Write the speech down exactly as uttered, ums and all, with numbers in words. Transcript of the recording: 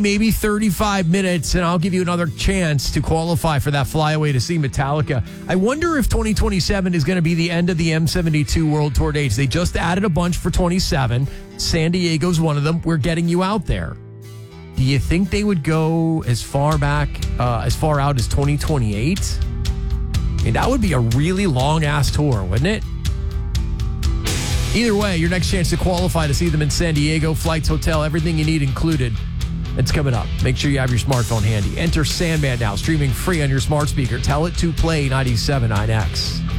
maybe thirty-five minutes, and I'll give you another chance to qualify for that flyaway to see Metallica. I wonder if twenty twenty-seven is going to be the end of the M seventy-two World Tour dates. They just added a bunch for twenty-seven. San Diego's one of them. We're getting you out there. Do you think they would go as far back, uh, as far out as twenty twenty-eight? I mean, that would be a really long-ass tour, wouldn't it? Either way, your next chance to qualify to see them in San Diego, flights, hotel, everything you need included. It's coming up. Make sure you have your smartphone handy. Enter Sandman now, streaming free on your smart speaker. Tell it to play ninety-seven point nine X.